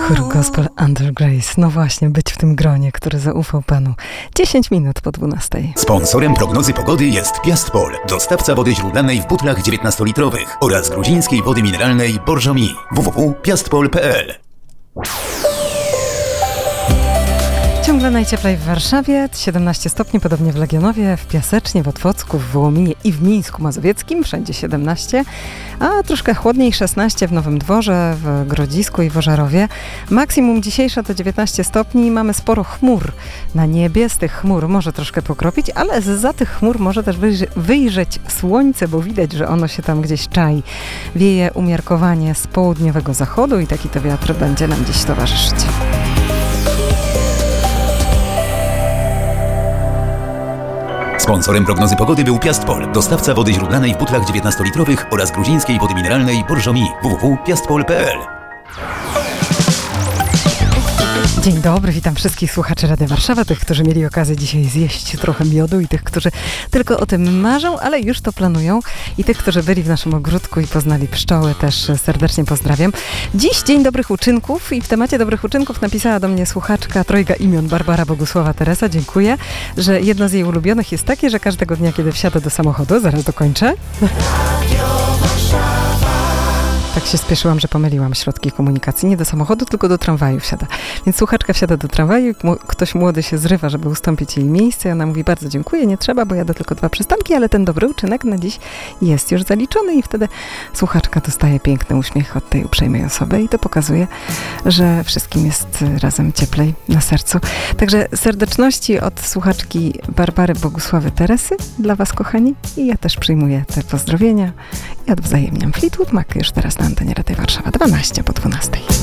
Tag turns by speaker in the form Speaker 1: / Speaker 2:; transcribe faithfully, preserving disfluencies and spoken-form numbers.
Speaker 1: Chór Gospel Under Grace. No właśnie, być w tym gronie, który zaufał Panu. dziesięć minut po dwunastej.
Speaker 2: Sponsorem prognozy pogody jest Piastpol, dostawca wody źródlanej w butlach dziewiętnastolitrowych oraz gruzińskiej wody mineralnej Borżomi. w w w kropka piastpol kropka p l.
Speaker 1: Ciągle najcieplej w Warszawie, siedemnaście stopni, podobnie w Legionowie, w Piasecznie, w Otwocku, w Wołominie i w Mińsku Mazowieckim, wszędzie siedemnaście, a troszkę chłodniej szesnaście w Nowym Dworze, w Grodzisku i w Ożarowie. Maksimum dzisiejsze to dziewiętnaście stopni, mamy sporo chmur na niebie, z tych chmur może troszkę pokropić, ale zza tych chmur może też wyjrzy- wyjrzeć słońce, bo widać, że ono się tam gdzieś czai. Wieje umiarkowanie z południowego zachodu i taki to wiatr będzie nam dziś towarzyszyć.
Speaker 2: Sponsorem prognozy pogody był Piastpol, dostawca wody źródlanej w butlach dziewiętnastolitrowych oraz gruzińskiej wody mineralnej Borżomi. w w w kropka piastpol kropka p l.
Speaker 1: Dzień dobry, witam wszystkich słuchaczy Radia Warszawa, tych, którzy mieli okazję dzisiaj zjeść trochę miodu i tych, którzy tylko o tym marzą, ale już to planują i tych, którzy byli w naszym ogródku i poznali pszczoły, też serdecznie pozdrawiam. Dziś Dzień Dobrych Uczynków i w temacie Dobrych Uczynków napisała do mnie słuchaczka trojga imion Barbara Bogusława Teresa. Dziękuję, że jedno z jej ulubionych jest takie, że każdego dnia, kiedy wsiada do samochodu, zaraz dokończę. Tak się spieszyłam, że pomyliłam środki komunikacji. Nie do samochodu, tylko do tramwaju wsiada. Więc słuchaczka wsiada do tramwaju, ktoś młody się zrywa, żeby ustąpić jej miejsce. Ona mówi, bardzo dziękuję, nie trzeba, bo jadę tylko dwa przystanki, ale ten dobry uczynek na dziś jest już zaliczony i wtedy słuchaczka dostaje piękny uśmiech od tej uprzejmej osoby i to pokazuje, że wszystkim jest razem cieplej na sercu. Także serdeczności od słuchaczki Barbary Bogusławy Teresy dla was, kochani. I ja też przyjmuję te pozdrowienia i odwzajemniam. Fleetwood Mac już teraz na antenie Radia Warszawa, dwanaście po dwunastej.